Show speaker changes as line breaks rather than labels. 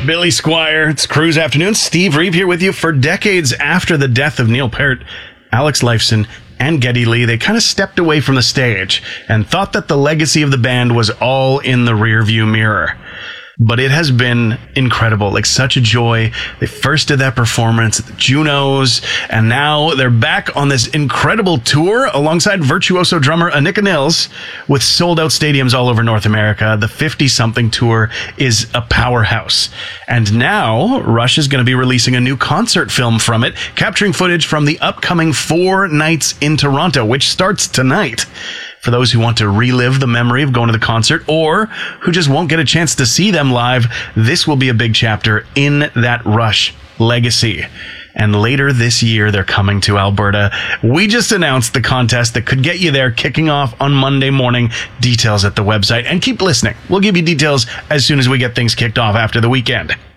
Billy Squire, it's Cruise Afternoon. Steve Reeve here with you. For decades after the death of Neil Peart, Alex Lifeson, and Geddy Lee, they kind of stepped away from the stage and thought that the legacy of the band was all in the rearview mirror. But it has been incredible, like such a joy. They first did that performance at the Junos, and now they're back on this incredible tour alongside virtuoso drummer Anika Nills with sold-out stadiums all over North America. The 50-something tour is a powerhouse. And now Rush is going to be releasing a new concert film from it, capturing footage from the upcoming 4 nights in Toronto, which starts tonight. For those who want to relive the memory of going to the concert or who just won't get a chance to see them live, this will be a big chapter in that Rush legacy. And later this year, they're coming to Alberta. We just announced the contest that could get you there, kicking off on Monday morning. Details at the website. And keep listening. We'll give you details as soon as we get things kicked off after the weekend.